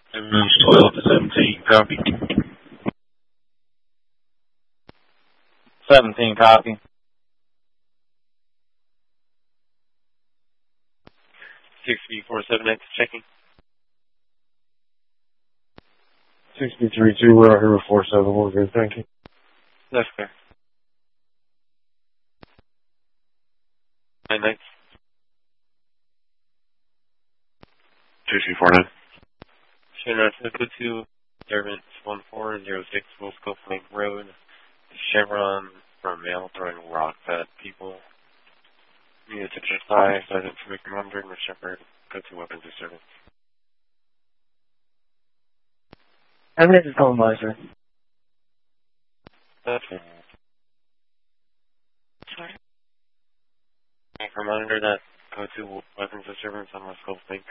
And moves 12 to 17. Copy. 17, copy. 6B478 checking. 63-2, we're out here with 47. We're good, thank you. That's clear. 9 nights. 249. Chevron Cisco 2, Disturbance 1406, Wilsco Lake Road. Chevron from mail throwing rocks at people. Needed to supply, Sergeant Civic Commander, and Shepherd, go to weapons disturbance. Evidence is going by, sir. That's it. Sorry. Monitor that, go to weapons disturbance on West Coast Lake.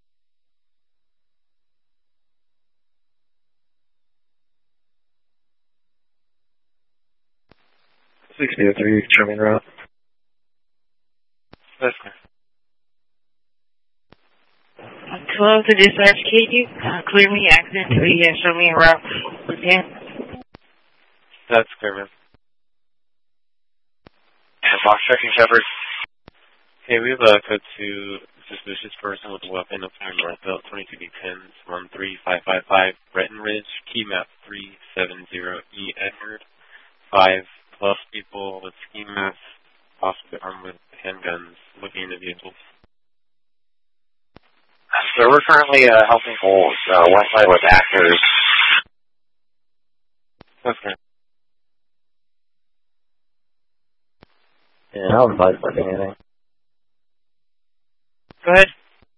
$60-3, trimming route. That's clear. 12 to dispatch, can you clear me access to show me a route with him? That's clear, man. Box checking, Shepard. Okay, we have a code to suspicious person with a weapon up here north belt 22D10s 13555 Breton Ridge, key map 370E Edward. 5+ people with ski masks, possibly armed with handguns, looking into vehicles. So we're currently helping hold one side with actors. That's good. Yeah, I don't advise fucking anything. Go ahead.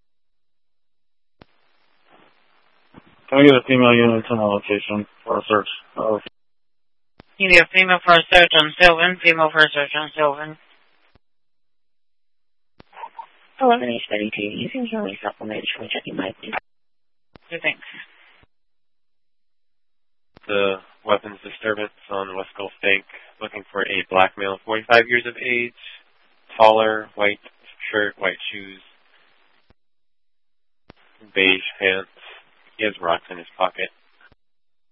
Can I get a female unit to my location for a search? You need a female for a search on Sylvan, female for a search on Sylvan. 11H32, you can hear me supplement for checking my please. Two things. The weapons disturbance on West Gulf Bank, looking for a black male, 45 years of age, taller, white shirt, white shoes, beige pants. He has rocks in his pocket.